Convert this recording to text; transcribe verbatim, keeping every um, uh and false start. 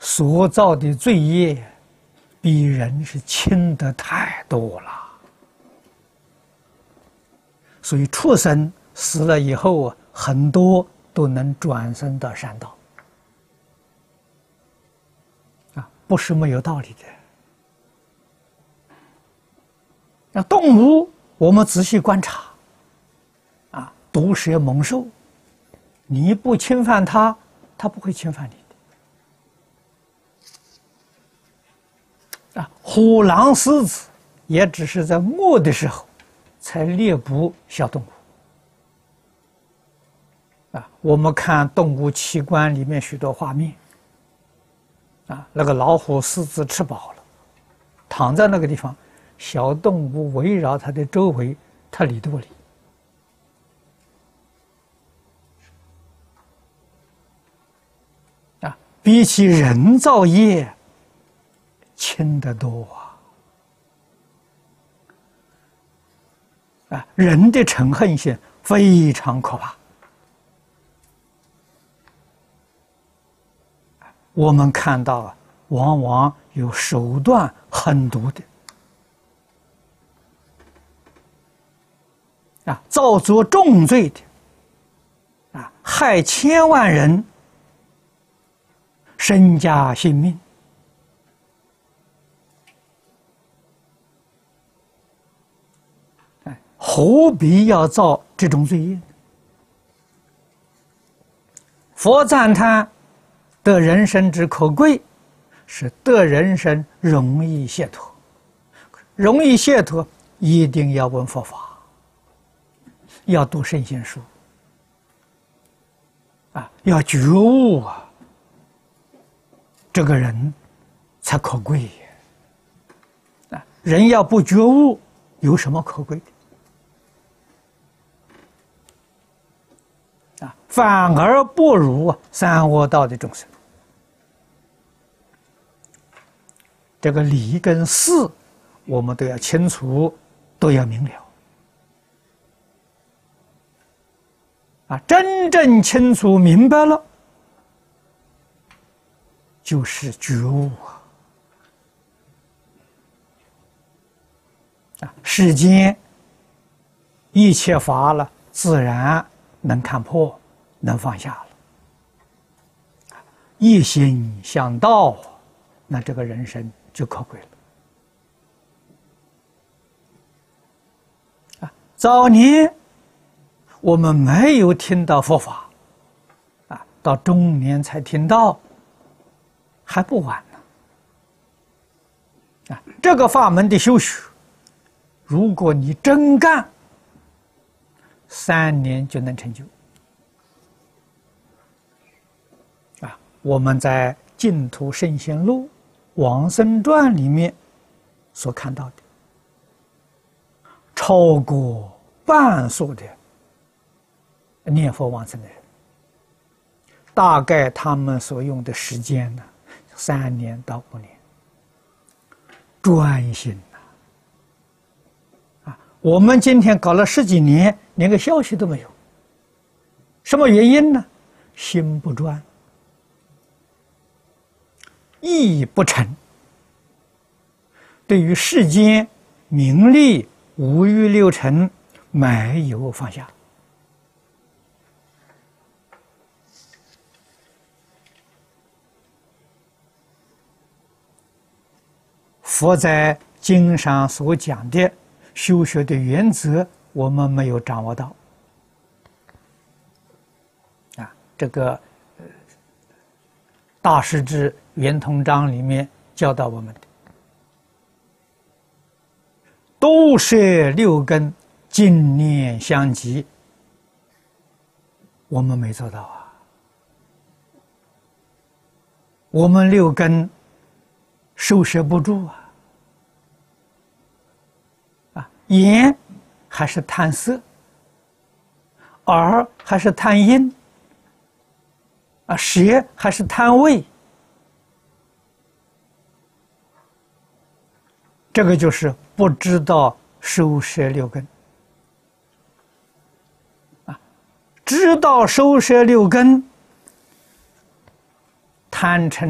所造的罪业比人是轻得太多了。所以畜生死了以后啊，很多都能转生到善道啊，不是没有道理的。那动物，我们仔细观察啊，毒蛇猛兽，你不侵犯它，它不会侵犯你的啊。虎狼狮子也只是在饿的时候才猎捕小动物啊。我们看动物奇观里面许多画面啊，那个老虎、狮子吃饱了，躺在那个地方，小动物围绕它的周围，它理都不理啊，比起人造业轻得多啊！啊，人的嗔恨心非常可怕。我们看到啊，往往有手段狠毒的啊，造作重罪的啊，害千万人身家性命。何必要造这种罪业？佛赞叹得人身之可贵，是得人身容易解脱。容易解脱，一定要闻佛法，要读圣贤书啊，要觉悟啊，这个人才可贵啊！人要不觉悟，有什么可贵的？啊，反而不如三恶道的众生。这个理跟事，我们都要清楚，都要明了。啊，真正清楚明白了，就是觉悟啊！啊，世间一切法了，自然能看破，能放下了。一心向道，那这个人生就可贵了。啊，早年我们没有听到佛法，啊，到中年才听到，还不晚呢。啊，这个法门的修学，如果你真干，三年就能成就。啊，我们在《净土圣贤录》《往生传》里面所看到的，超过半数的念佛往生的人，大概他们所用的时间呢，三年到五年，专心呐！啊，我们今天搞了十几年，连个消息都没有，什么原因呢？心不专，意不诚，对于世间名利五欲六尘没有放下。佛在经上所讲的修学的原则，我们没有掌握到。啊，这个呃，大师之圆通章里面教导我们的，都摄六根，净念相继，我们没做到啊。我们六根收摄不住啊。眼还是贪色，耳还是贪音，啊，舌还是贪味，这个就是不知道收摄六根啊，知道收摄六根，贪嗔